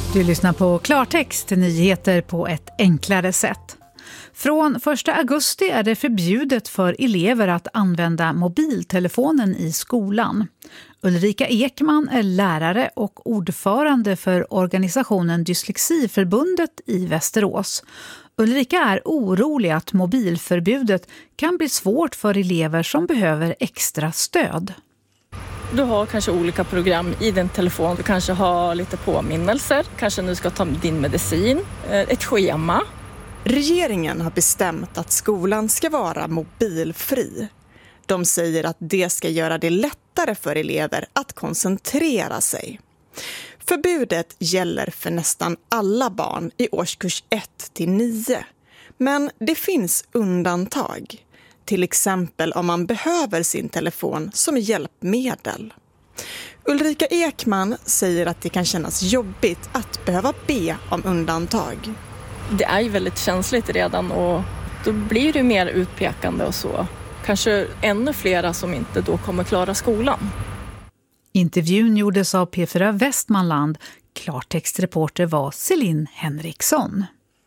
Du lyssnar på Klartext, nyheter på ett enklare sätt. Från 1 augusti är det förbjudet för elever att använda mobiltelefonen i skolan. Ulrika Ekman är lärare och ordförande för organisationen Dyslexiförbundet i Västerås. Ulrika är orolig att mobilförbudet kan bli svårt för elever som behöver extra stöd. Du har kanske olika program i din telefon. Du kanske har lite påminnelser. Kanske nu ska ta din medicin. Ett schema. Regeringen har bestämt att skolan ska vara mobilfri. De säger att det ska göra det lättare för elever att koncentrera sig. Förbudet gäller för nästan alla barn i årskurs 1-9. Men det finns undantag. Till exempel om man behöver sin telefon som hjälpmedel. Ulrika Ekman säger att det kan kännas jobbigt att behöva be om undantag. Det är ju väldigt känsligt redan och då blir det mer utpekande och så. Kanske ännu flera som inte då kommer klara skolan. Intervjun gjordes av P4 Västmanland. Klartextreporter var Celine Henriksson.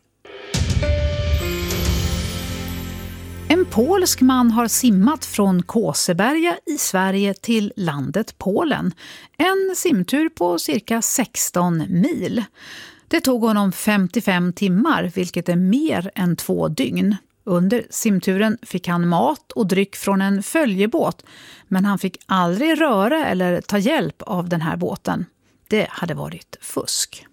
En polsk man har simmat från Kåseberga i Sverige till landet Polen. En simtur på cirka 16 mil. Det tog honom 55 timmar, vilket är mer än 2 dygn. Under simturen fick han mat och dryck från en följebåt, men han fick aldrig röra eller ta hjälp av den här båten. Det hade varit fusk.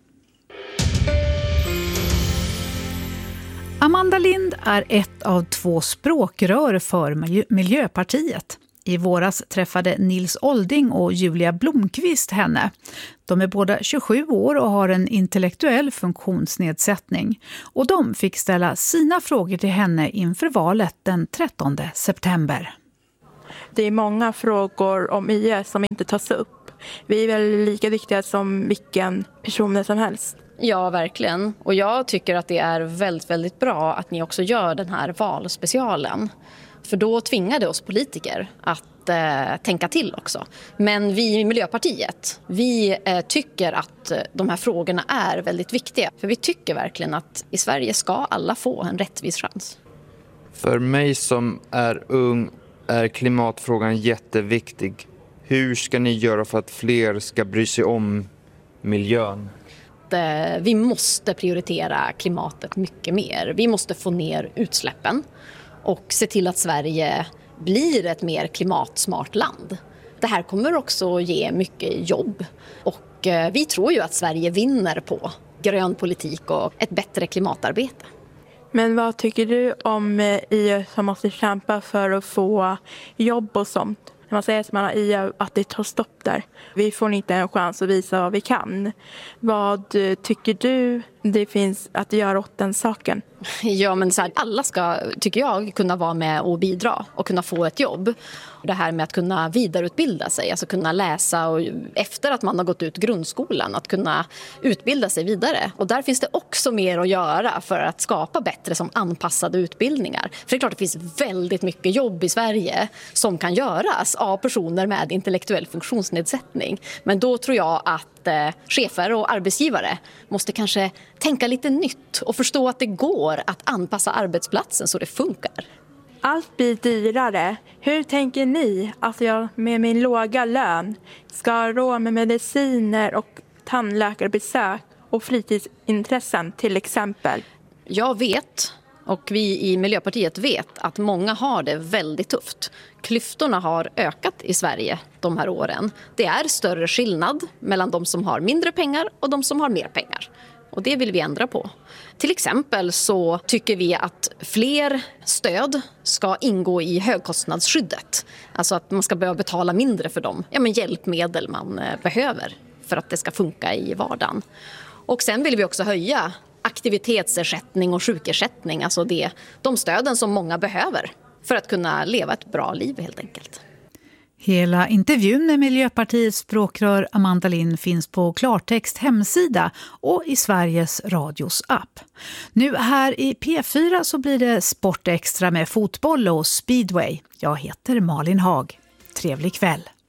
Amanda Lind är ett av 2 språkrör för Miljöpartiet. I våras träffade Nils Olding och Julia Blomqvist henne. De är båda 27 år och har en intellektuell funktionsnedsättning. Och de fick ställa sina frågor till henne inför valet den 13 september. Det är många frågor om IS som inte tas upp. Vi är väl lika viktiga som vilken person som helst. Ja, verkligen. Och jag tycker att det är väldigt, väldigt bra att ni också gör den här valspecialen. För då tvingar det oss politiker att tänka till också. Men vi i Miljöpartiet, vi tycker att de här frågorna är väldigt viktiga. För vi tycker verkligen att i Sverige ska alla få en rättvis chans. För mig som är ung är klimatfrågan jätteviktig. Hur ska ni göra för att fler ska bry sig om miljön? Vi måste prioritera klimatet mycket mer. Vi måste få ner utsläppen och se till att Sverige blir ett mer klimatsmart land. Det här kommer också ge mycket jobb och vi tror ju att Sverige vinner på grön politik och ett bättre klimatarbete. Men vad tycker du om IS som måste kämpa för att få jobb och sånt? När man säger att man har IS att det tar stopp där. Vi får inte en chans att visa vad vi kan. Vad tycker du det finns att göra åt den saken? Ja, men så här, alla ska, tycker jag, kunna vara med och bidra och kunna få ett jobb. Det här med att kunna vidareutbilda sig, alltså kunna läsa och efter att man har gått ut grundskolan, att kunna utbilda sig vidare. Och där finns det också mer att göra för att skapa bättre som anpassade utbildningar. För det är klart att det finns väldigt mycket jobb i Sverige som kan göras av personer med intellektuell funktionsnedsättning. Men då tror jag att chefer och arbetsgivare måste kanske tänka lite nytt och förstå att det går att anpassa arbetsplatsen så det funkar. Allt blir dyrare. Hur tänker ni att jag med min låga lön ska ha råd med mediciner och tandläkarbesök och fritidsintressen till exempel? Jag vet, och vi i Miljöpartiet vet, att många har det väldigt tufft. Klyftorna har ökat i Sverige de här åren. Det är större skillnad mellan de som har mindre pengar och de som har mer pengar. Och det vill vi ändra på. Till exempel så tycker vi att fler stöd ska ingå i högkostnadsskyddet. Alltså att man ska behöva betala mindre för de hjälpmedel man behöver för att det ska funka i vardagen. Och sen vill vi också höja aktivitetsersättning och sjukersättning. Alltså de stöden som många behöver för att kunna leva ett bra liv helt enkelt. Hela intervjun med Miljöpartiets språkrör Amanda Lind finns på Klartext hemsida och i Sveriges Radios app. Nu här i P4 så blir det Sportextra med fotboll och speedway. Jag heter Malin Haag. Trevlig kväll!